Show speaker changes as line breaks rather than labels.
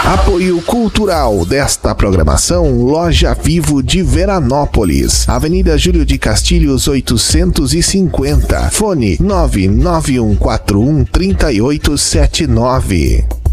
Apoio cultural desta programação, Loja Vivo de Veranópolis, Avenida Júlio de Castilhos 850, fone 991413879.